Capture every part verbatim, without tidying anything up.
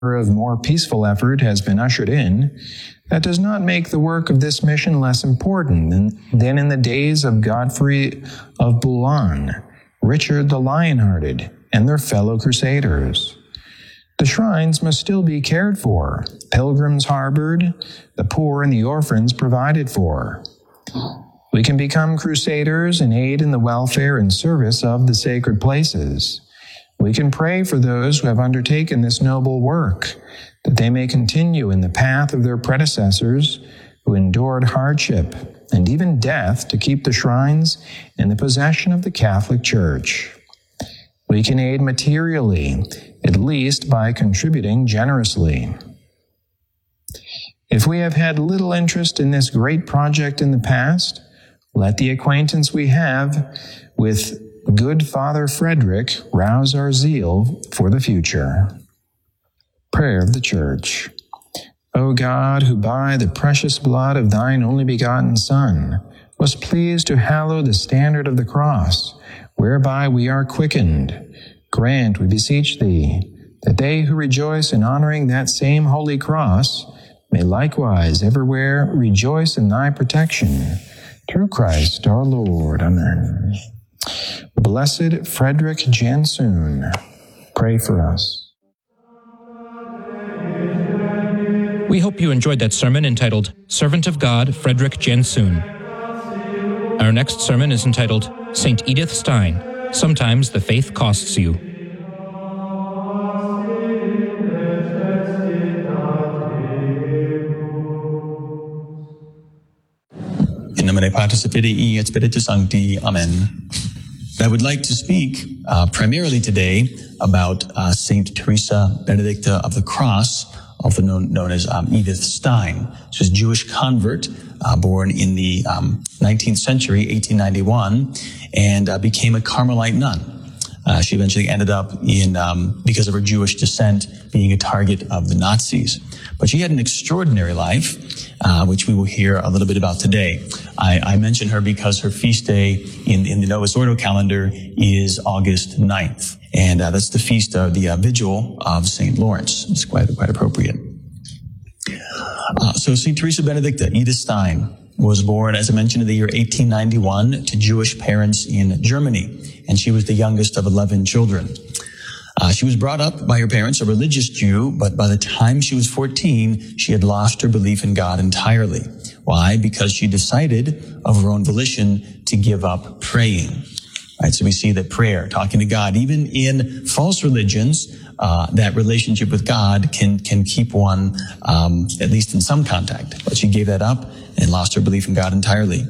of more peaceful effort has been ushered in, that does not make the work of this mission less important than, than in the days of Godfrey of Boulogne, Richard the Lionhearted, and their fellow crusaders. The shrines must still be cared for, pilgrims harbored, the poor and the orphans provided for. We can become crusaders and aid in the welfare and service of the sacred places. We can pray for those who have undertaken this noble work, that they may continue in the path of their predecessors who endured hardship and even death to keep the shrines in the possession of the Catholic Church. We can aid materially, at least by contributing generously. If we have had little interest in this great project in the past, let the acquaintance we have with good Father Frederick rouse our zeal for the future. Prayer of the Church. O God, who by the precious blood of thine only begotten Son was pleased to hallow the standard of the cross, whereby we are quickened, grant, we beseech thee, that they who rejoice in honoring that same holy cross may likewise everywhere rejoice in thy protection. Through Christ our Lord. Amen. Blessed Frederick Jansoon, pray for us. We hope you enjoyed that sermon entitled Servant of God, Frederick Jansoon. Our next sermon is entitled Saint Edith Stein, Sometimes the Faith Costs You. In nomine Patris et Filii et Spiritus Sancti. Amen. I would like to speak uh, primarily today about uh, Saint Teresa Benedicta of the Cross, also known, known as um, Edith Stein. She was a Jewish convert, uh, born in the um, nineteenth century, eighteen ninety-one, and uh, became a Carmelite nun. Uh, she eventually ended up in, um, because of her Jewish descent, being a target of the Nazis. But she had an extraordinary life, uh, which we will hear a little bit about today. I, I mention her because her feast day in, in the Novus Ordo calendar is August ninth. And uh, that's the feast of the uh, vigil of Saint Lawrence. It's quite, quite appropriate. Uh, so Saint Teresa Benedicta, Edith Stein, was born, as I mentioned, in the year eighteen ninety-one to Jewish parents in Germany. And she was the youngest of eleven children. Uh, she was brought up by her parents, a religious Jew, but by the time she was fourteen, she had lost her belief in God entirely. Why? Because she decided of her own volition to give up praying. Right, so we see that prayer, talking to God, even in false religions, uh, that relationship with God can can keep one, um, at least in some contact. But she gave that up and lost her belief in God entirely.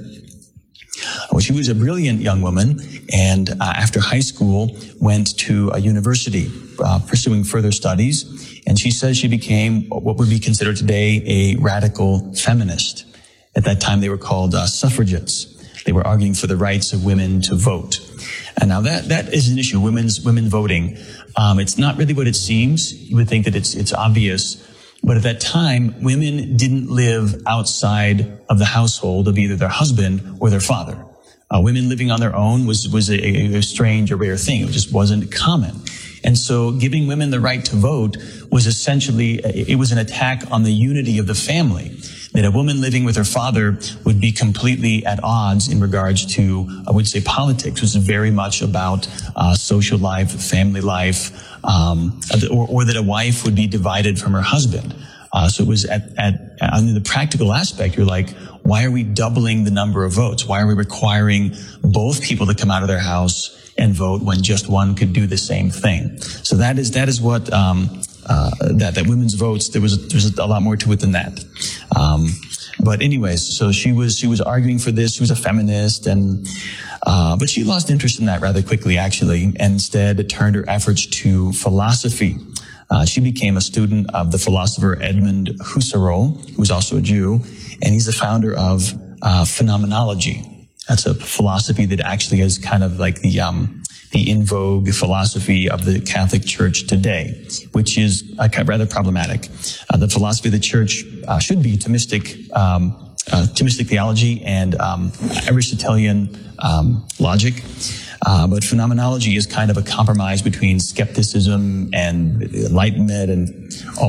Well, she was a brilliant young woman, and uh, after high school, went to a university uh, pursuing further studies. And she says she became what would be considered today a radical feminist. At that time, they were called uh, suffragettes. They were arguing for the rights of women to vote. And now that, that is an issue, women's, women voting. Um, it's not really what it seems. You would think that it's, it's obvious. But at that time, women didn't live outside of the household of either their husband or their father. Uh, women living on their own was, was a, a strange, a rare thing. It just wasn't common. And so giving women the right to vote was essentially, it was an attack on the unity of the family. That a woman living with her father would be completely at odds in regards to, I would say, politics, which is very much about uh, social life, family life, um, or, or that a wife would be divided from her husband. Uh, so it was at, at, on the practical aspect, you're like, why are we doubling the number of votes? Why are we requiring both people to come out of their house and vote when just one could do the same thing? So that is, that is what, um, Uh, that, that women's votes, there was, there was a lot more to it than that. Um, but anyways, so she was, she was arguing for this. She was a feminist and, uh, but she lost interest in that rather quickly, actually, and instead turned her efforts to philosophy. Uh, she became a student of the philosopher Edmund Husserl, who was also a Jew, and he's the founder of, uh, phenomenology. That's a philosophy that actually is kind of like the, um, the in vogue philosophy of the Catholic Church today, which is uh, rather problematic. Uh, the philosophy of the Church uh, should be Thomistic, um, uh, Thomistic theology and um, Aristotelian um, logic. Uh, but phenomenology is kind of a compromise between skepticism and enlightenment and all